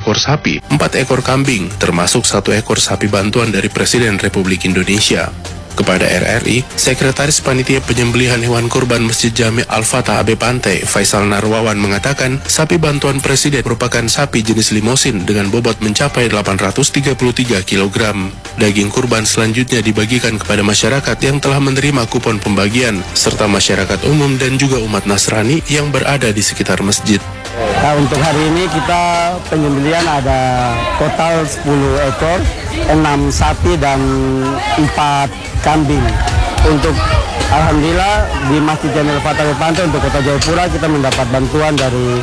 ekor sapi, 4 ekor kambing, termasuk 1 ekor sapi bantuan dari Presiden Republik Indonesia. Kepada RRI, Sekretaris Panitia Penyembelihan Hewan Kurban Masjid Jami Al-Fatah AB Pantai, Faisal Narwawan mengatakan, sapi bantuan Presiden merupakan sapi jenis limosin dengan bobot mencapai 833 kg. Daging kurban selanjutnya dibagikan kepada masyarakat yang telah menerima kupon pembagian, serta masyarakat umum dan juga umat Nasrani yang berada di sekitar masjid. Nah, untuk hari ini kita penyembelihan ada total 10 ekor, 6 sapi dan 4 kambing. Untuk alhamdulillah di Masjid Jami Al-Fatah Pantai untuk Kota Jayapura kita mendapat bantuan dari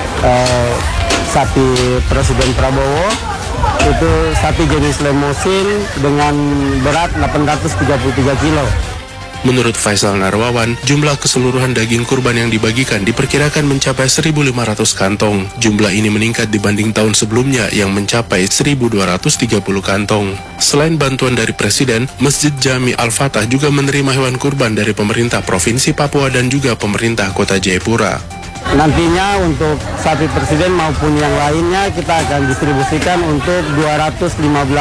sapi Presiden Prabowo. Itu sapi jenis limosin dengan berat 833 kilo. Menurut Faisal Narwawan, jumlah keseluruhan daging kurban yang dibagikan diperkirakan mencapai 1.500 kantong. Jumlah ini meningkat dibanding tahun sebelumnya yang mencapai 1.230 kantong. Selain bantuan dari Presiden, Masjid Jami Al-Fatah juga menerima hewan kurban dari pemerintah Provinsi Papua dan juga pemerintah Kota Jayapura. Nantinya untuk sapi Presiden maupun yang lainnya kita akan distribusikan untuk 215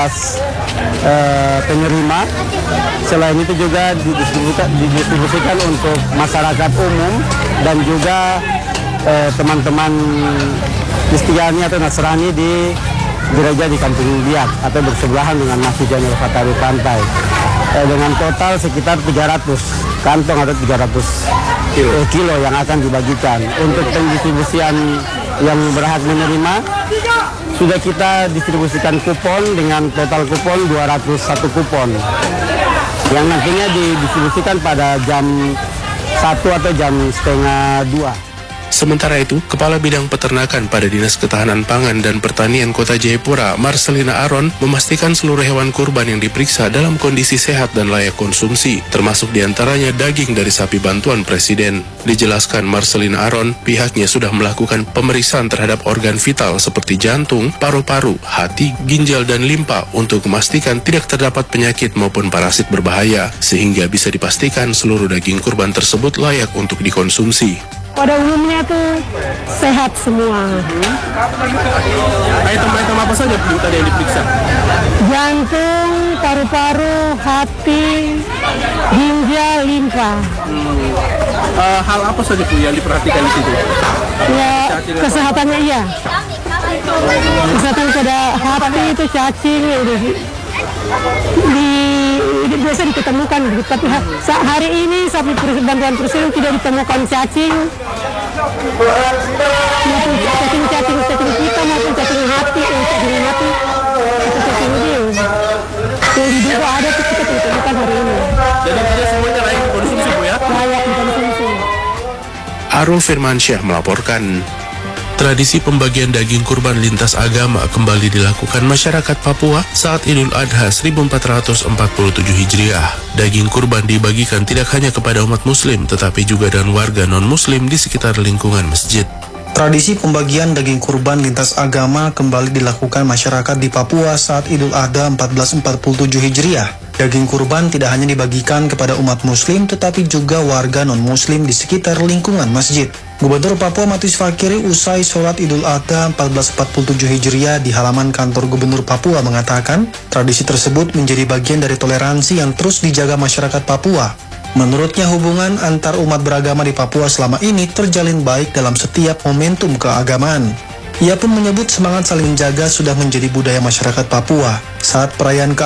penerima. Selain itu juga didistribusikan untuk masyarakat umum dan juga teman-teman Kristiani atau Nasrani di gereja di Kampung Biak atau bersebelahan dengan Masjid Jami Al-Fatah Pantai. Dengan total sekitar 300 kantong atau 300 kilo yang akan dibagikan. Untuk pendistribusian yang berhak menerima, sudah kita distribusikan kupon dengan total kupon 201 kupon. Yang nantinya didistribusikan pada jam 1 atau jam setengah 2. Sementara itu, Kepala Bidang Peternakan pada Dinas Ketahanan Pangan dan Pertanian Kota Jayapura, Marcelina Aron, memastikan seluruh hewan kurban yang diperiksa dalam kondisi sehat dan layak konsumsi, termasuk diantaranya daging dari sapi bantuan Presiden. Dijelaskan Marcelina Aron, pihaknya sudah melakukan pemeriksaan terhadap organ vital seperti jantung, paru-paru, hati, ginjal, dan limpa untuk memastikan tidak terdapat penyakit maupun parasit berbahaya, sehingga bisa dipastikan seluruh daging kurban tersebut layak untuk dikonsumsi. Pada umumnya tuh sehat semua. Item-item apa saja Bu tadi yang diperiksa? Jantung, paru-paru, hati, ginjal, limfa. Hal apa saja Bu yang diperhatikan di situ? Ya, kesehatannya iya. Kesehatan pada hati itu cacing, biasa diketemukan, tapi hari ini sapi bantuan Presiden tidak ditemukan cacing kita maupun cacing hati, cacing mati, atau cacing dia yang diduga ada itu kita ditemukan hari ini. Jadi tidak semuanya layak dikonsumsi Bu ya? Layak dikonsumsi. Arul Firmansyah melaporkan. Tradisi pembagian daging kurban lintas agama kembali dilakukan masyarakat Papua saat Idul Adha 1447 Hijriah. Daging kurban dibagikan tidak hanya kepada umat muslim, tetapi juga dan warga non-muslim di sekitar lingkungan masjid. Tradisi pembagian daging kurban lintas agama kembali dilakukan masyarakat di Papua saat Idul Adha 1447 Hijriah. Daging kurban tidak hanya dibagikan kepada umat muslim, tetapi juga warga non-muslim di sekitar lingkungan masjid. Gubernur Papua Matius Fakiri usai sholat Idul Adha 1447 Hijriah di halaman kantor Gubernur Papua mengatakan, tradisi tersebut menjadi bagian dari toleransi yang terus dijaga masyarakat Papua. Menurutnya hubungan antar umat beragama di Papua selama ini terjalin baik dalam setiap momentum keagamaan. Ia pun menyebut semangat saling menjaga sudah menjadi budaya masyarakat Papua. Saat perayaan